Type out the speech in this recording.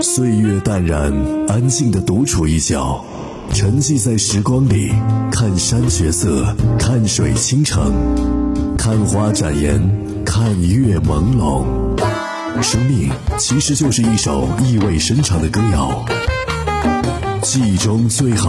岁月淡然，安静地独处一角，沉寂在时光里，看山雪色，看水倾城，看花展颜，看月朦胧。生命其实就是一首意味深长的歌谣，记忆中最好